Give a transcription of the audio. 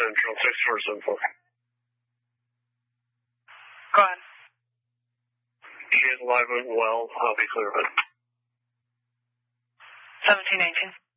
Central, 6474. Go ahead. She is alive and well. I'll be clear of it. 1718.